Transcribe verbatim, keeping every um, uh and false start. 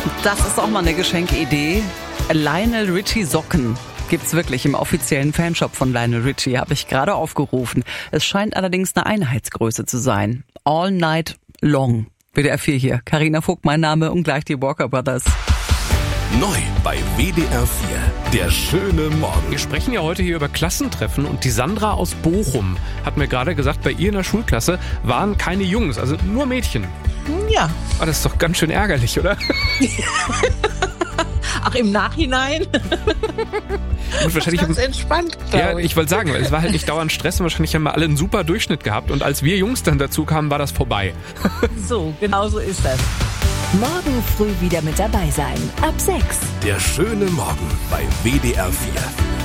Das ist auch mal eine Geschenkidee. Lionel Richie Socken gibt's wirklich im offiziellen Fanshop von Lionel Richie, habe ich gerade aufgerufen. Es scheint allerdings eine Einheitsgröße zu sein. All Night Long. W D R vier hier. Carina Vogt, mein Name, und gleich die Walker Brothers. Neu bei W D R vier, der schöne Morgen. Wir sprechen ja heute hier über Klassentreffen und die Sandra aus Bochum hat mir gerade gesagt, bei ihr in der Schulklasse waren keine Jungs, also nur Mädchen. Ja. Ah, das ist doch ganz schön ärgerlich, oder? Ach, im Nachhinein? Und wahrscheinlich ganz entspannt, Ja, glaube ich. ich wollte sagen, es war halt nicht dauernd Stress und wahrscheinlich haben wir alle einen super Durchschnitt gehabt und als wir Jungs dann dazu kamen, war das vorbei. So, genau so ist das. Morgen früh wieder mit dabei sein. Ab sechs. Der schöne Morgen bei W D R vier.